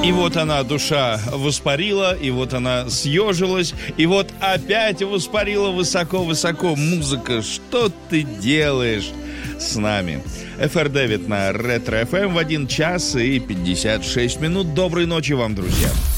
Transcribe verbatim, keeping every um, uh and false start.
И вот она, душа, воспарила, и вот она съежилась, и вот опять воспарила высоко-высоко. Музыка, что ты делаешь с нами? эф эр девять на Ретро эф эм в один час и пятьдесят шесть минут. Доброй ночи вам, друзья.